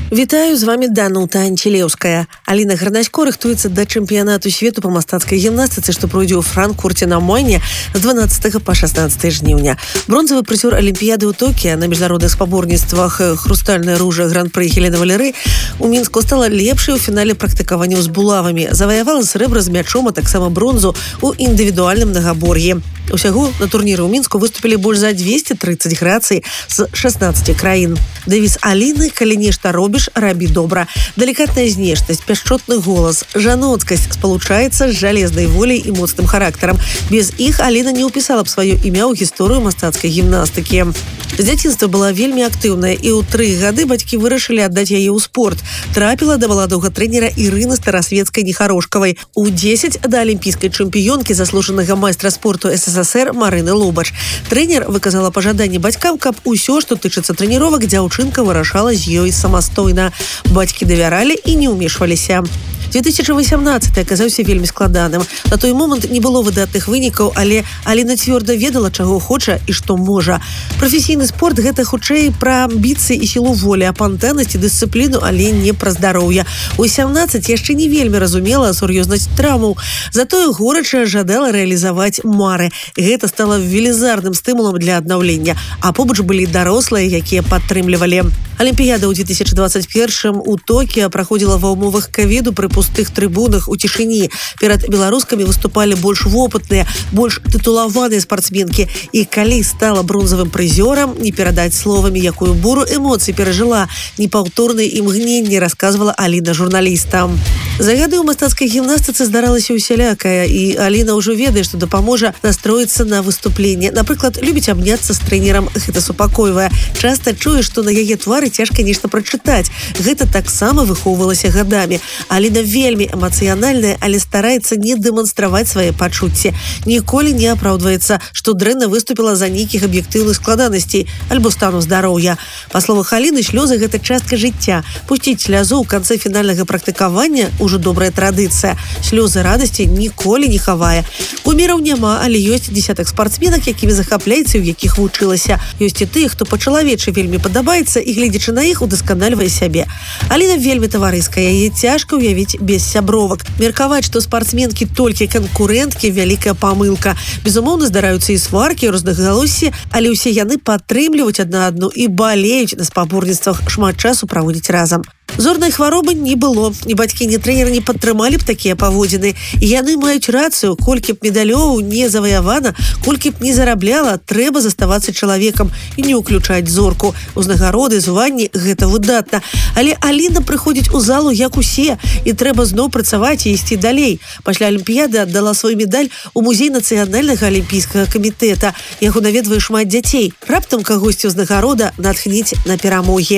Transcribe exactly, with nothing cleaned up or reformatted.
Вітаю, з вами Данута Анчелеўская. Аліна Гарнасько рыхтуецца да чэмпіянату свету па мастацкай гімнастыцы, што пройдзе ў Франкфурце на Майне з дванаццатага па шаснаццатае жніўня. Бронзавы прызёр Алімпіяды ў Токіа на міжнародных спаборніцтвах «Хрустальная ружа» гран-пры Хелена Валеры у Мінску стала лепшай у фінале практыкаванняў з булавамі. Заваявала срэбра з мячом, а таксама бронзу ў індывідуальным нагабор'і. Усяго на турніры ў Мінску выступілі больш за дзвесце трыццаць грацый з шаснаццаці краін. Дэвіз Аліны «Калі нешта робіш, рабі добра». Далікатная знешнасць, пяшчотны голас, жаноцкасць спалучаецца з жалезнай воляй і моцным характарам. Без іх Аліна не ўпісала б сваё імя ў гісторыю мастацкай гімнастыкі. З дзяцінства была вельмі актыўная, і ў тры гады бацькі вырашылі аддаць яе ў спорт. Трапіла да маладога трэнера Ірыны Старасвецкай-Нехарошкавай. У дзесяць да алімпійскай чэмпіёнкі, заслужанага майстра спорту эс эс эс эр Марыны Лобач. Трэнер выказала пажаданне бацькам, каб усё, што тычыцца трэніровак, дзяўчынка вырашала з ёй самастойна. Бацькі давяралі і не ўмешваліся. две тысячи восемнадцатый аказаўся вельмі складаным. На той момант не было выдатных вынікаў, але Аліна цвёрда ведала, чаго хоча і што можа. Прафесійны спорт – гэта хутчэй пра амбіцыі і сілу волі, а пантэннасць і дысцыпліну, але не пра здароўе. У сямнаццаць яшчэ не вельмі разумела сур'ёзнасць траўмаў. Затое горача жадала рэалізаваць мары. Гэта стала велізарным стымулам для аднаўлення. А побач былі дарослыя, якія падтрымлівалі. Алімпіяда ў две тысячи двадцать первым у Токіа праходзіла ва ўмовах ковіду пры пустых трыбунах у цішыні. Перад беларускамі выступалі больш вопытныя, больш тытулаваныя спартсменкі. І калі стала бронзавым прызёрам, не перадаць словамі, якую буру эмоцый перажыла. Непаўторныя імгненні, расказвала Аліна журналістам. За гады ў мастацкай гімнастыцы здаралася усялякая, і Аліна ўжо ведае, што дапаможа настроіцца на выступленне. Напрыклад, любіць абняцца з трэнерам, гэта супакойвае. Часта чуе, што на яе твары цяжка нешта прачытаць. Гэта таксама выхоўвалася гадамі. Аліна вельмі эмацыянальная, але стараецца не дэманстраваць свае пачуцці. Ніколі не апраўдваецца, што дрэнна выступіла за нейкіх аб'ектыўных складанасцей альбо стану здароўя. Па словах Аліны, слёзы – гэта частка жыцця. Пусціць слязу ў канцы фінальнага практыкавання – ужо добрая традыцыя. Слёзы радасці ніколі не хавае. Куміраў няма, але ёсць дзесятак спартсменак, якімі захапляецца, у якіх вучылася. Ёсць і тых, хто па-чалавечы вельмі падабаецца і, гледзячы на іх, удасканальвае сябе. Аліна вельмі таварыская, яе цяжка ўявіць без сябровак. Меркаваць, што спартсменкі толькі канкурэнткі – вялікая памылка. Безумоўна, здараюцца і сваркі, і рознагалоссі, але ўсе яны падтрымліваюць адна адну і балеюць на спаборніцтвах, шмат часу праводзіць разам. Зорнай хваробы не было. Ні бацькі, ні трэнеры не падтрымалі б такія паводзіны. І яны маюць рацыю. Колькі б медалёў не заваявана, колькі б не зарабляла, трэба заставацца чалавекам і не ўключаць зорку. Узнагароды, званні – гэта выдатна. Але Аліна прыходзіць у залу, як усе, і трэба зноў працаваць і ісці далей. Пасля Алімпіяды аддала свой медаль у музей нацыянальнага алімпійскага камітэта. Яго наведвае шмат дзяцей. Раптам кагосьці ўзнагарода натхніць на перамогі.